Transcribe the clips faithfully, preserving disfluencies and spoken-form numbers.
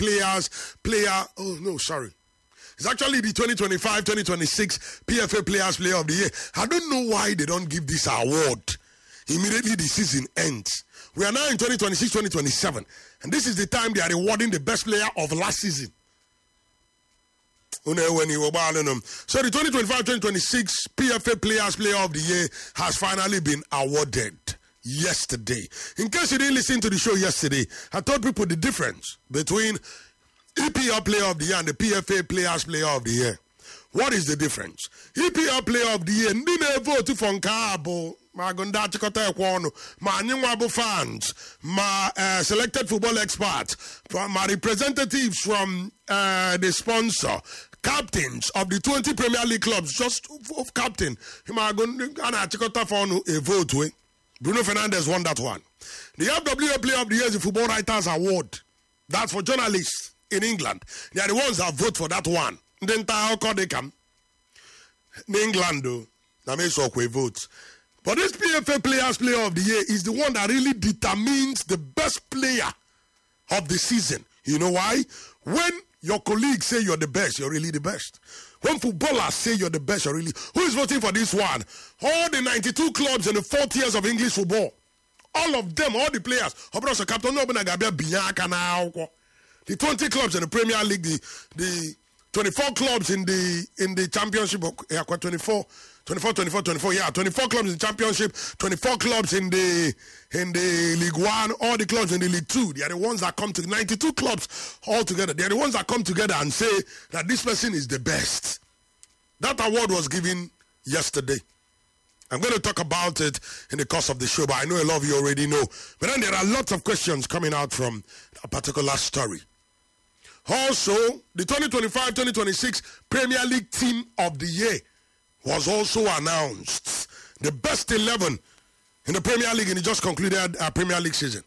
Players, Player, oh no, sorry. It's actually the twenty twenty-five twenty twenty-six P F A Players Player of the Year. I don't know why they don't give this award immediately the season ends. We are now in twenty twenty-six twenty twenty-seven, and this is the time they are rewarding the best player of last season. So the twenty twenty-five twenty twenty-six P F A Players Player of the Year has finally been awarded yesterday. In case you didn't listen to the show yesterday, I told people the difference between E P L Player of the Year and the P F A Players Player of the Year. What is the difference? E P L Player of the Year, ndine vote for Nkabo, ma gonda chikota ekwono, ma nyingwabo fans, ma uh, selected football experts, my representatives from uh, the sponsor, captains of the twenty Premier League clubs, just of captain, ma gonda chikota for a vote we. Bruno Fernandes won that one. The F W A Player of the Year is the Football Writers Award. That's for journalists in England. They are the ones that vote for that one. The entire they come. In England, though, that makes up with votes. But this P F A Players Player of the Year is the one that really determines the best player of the season. You know why? When your colleagues say you're the best, you're really the best. When footballers say you're the best, you're really... Who is voting for this one? All the ninety-two clubs in the four tiers of English football. All of them, all the players. The twenty clubs in the Premier League, the, the twenty-four clubs in the in the Championship, yeah, twenty-four, twenty-four, twenty-four, twenty-four, yeah, twenty-four clubs in the Championship, twenty-four clubs in the in the League One, all the clubs in the League Two. They are the ones that come to ninety-two clubs all together. They are the ones that come together and say that this person is the best. That award was given yesterday. I'm going to talk about it in the course of the show, but I know a lot of you already know. But then there are lots of questions coming out from a particular story. Also, the twenty twenty-five twenty twenty-six Premier League Team of the Year was also announced. The best eleven in the Premier League in the just concluded uh, Premier League season.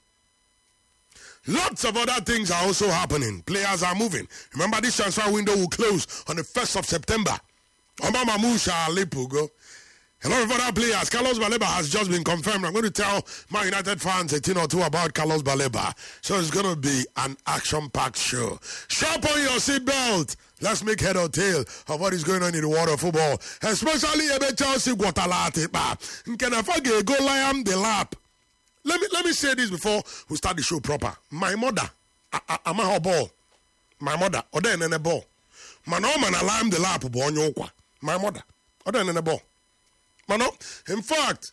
Lots of other things are also happening. Players are moving. Remember, this transfer window will close on the first of September. Obama Musha Lepugo. A lot of other players. Carlos Baleba has just been confirmed. I'm going to tell my United fans a thing or two about Carlos Baleba. So it's going to be an action-packed show. Strap on your seatbelt. Let's make head or tail of what is going on in the world of football. Especially about Chelsea Guatalate. Can I forget go liam the lap? Let me let me say this before we start the show proper. My mother, I'm a ball. My mother, other than a ball. Man, no man alarm the lap. My mother, other than a ball. Mano, in fact,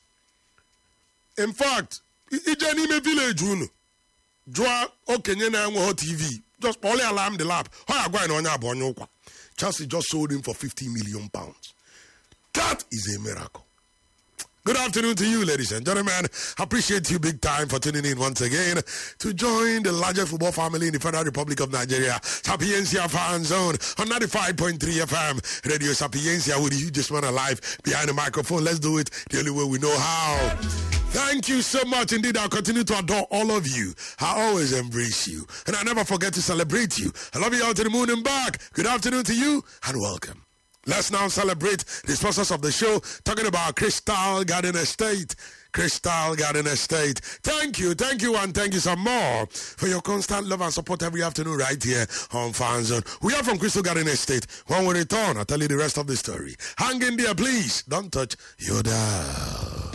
in fact, ijani me village unu. Joa okenye na enwe T V. Just only alarm the lap. How you going on your bonyo? Chelsea just sold him for fifty million pounds. That is a miracle. Good afternoon to you, ladies and gentlemen. Appreciate you big time for tuning in once again to join the largest football family in the Federal Republic of Nigeria, Sapiencia Fan Zone on ninety-five point three F M, Radio Sapiencia with the hugest man alive behind the microphone. Let's do it the only way we know how. Thank you so much indeed. I'll continue to adore all of you. I always embrace you, and I never forget to celebrate you. I love you all to the moon and back. Good afternoon to you, and welcome. Let's now celebrate the sponsors of the show, talking about Crystal Garden Estate. Crystal Garden Estate. Thank you, thank you, and thank you some more for your constant love and support every afternoon right here on Fan Zone. We are from Crystal Garden Estate. When we return, I'll tell you the rest of the story. Hang in there, please. Don't touch your dial.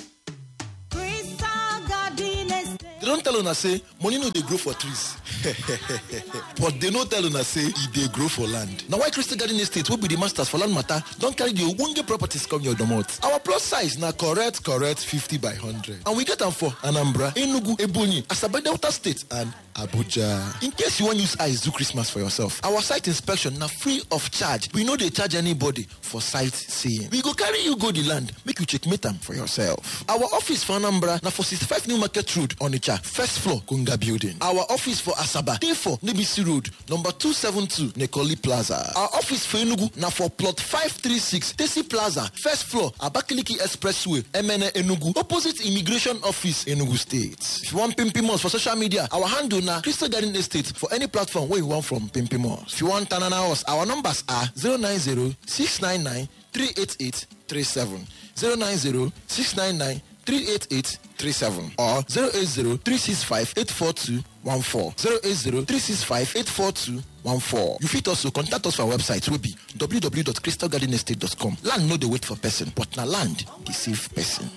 They don't tell una say money no dey grow for trees. But they no tell una say e dey grow for land. Now why Crystal Garden Estate will be the masters for land matter don't carry the ogbonge properties come your domot. Our plus size na correct correct fifty by one hundred. And we get them for Anambra, Enugu, Ebonyi, Asaba Delta State and Abuja. In case you want use eyes do Christmas for yourself, our site inspection na free of charge. We no dey charge anybody for sightseeing. We go carry you go the land, make you checkmate am for yourself. Our office for Anambra na for sixty-five New Market Road, Onitsha, first floor, Kunga Building. Our office for Asaba, day four, Nebisi Road, number two seventy-two, Nekoli Plaza. Our office for Enugu na for plot five thirty-six, Tesi Plaza, first floor, Abakaliki Expressway, M N A Enugu, opposite Immigration Office, Enugu State. If you want Pimpimos for social media, our handle na Crystal Garden Estate for any platform where you want from Pimpimos. If you want Tanana House, our numbers are zero nine zero, six nine nine, three eight eight three seven, zero nine zero, six nine nine, three eight eight three seven or zero eight zero, three six five, eight four two one. one four zero eight zero three six five eight four two one four. You fit also contact us for our website wey be w w w dot crystal garden estate dot com. Land no dey wait for person, but na land dey save person.